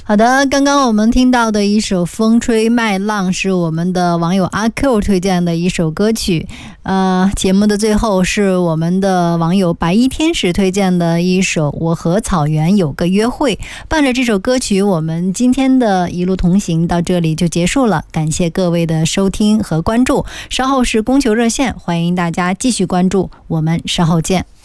好的，刚刚我们听到的一首《风吹麦浪》是我们的网友阿 Q 推荐的一首歌曲。节目的最后是我们的网友白衣天使推荐的一首《我和草原有个约会》。伴着这首歌曲，我们今天的一路同行到这里就结束了，感谢各位的收听和关注。稍后是供求热线，欢迎大家继续关注，我们稍后见。